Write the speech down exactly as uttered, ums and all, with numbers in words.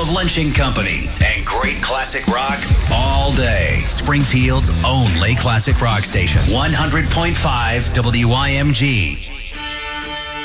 of Lynching Company and great classic rock all day. Springfield's only classic rock station, one hundred point five W I M G.